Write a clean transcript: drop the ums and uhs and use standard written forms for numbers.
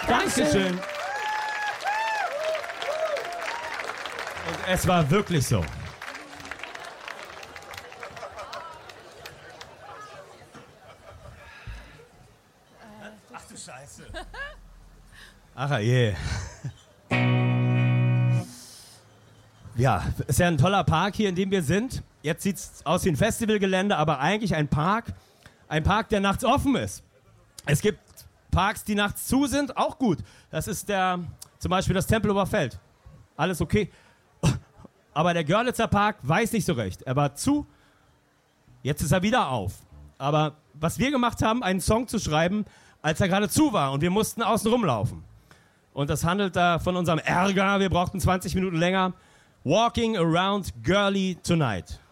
Dankeschön. Und es war wirklich so. Ach du Scheiße. Ach je. Ja, ist ja ein toller Park hier, in dem wir sind. Jetzt sieht es aus wie ein Festivalgelände, aber eigentlich ein Park, der nachts offen ist. Es gibt Parks, die nachts zu sind, auch gut. Das ist zum Beispiel das Tempelhofer Feld. Alles okay. Aber der Görlitzer Park weiß nicht so recht. Er war zu, jetzt ist er wieder auf. Aber was wir gemacht haben, einen Song zu schreiben, als er gerade zu war und wir mussten außen rumlaufen. Und das handelt da von unserem Ärger, wir brauchten 20 Minuten länger. Walking around Girly tonight.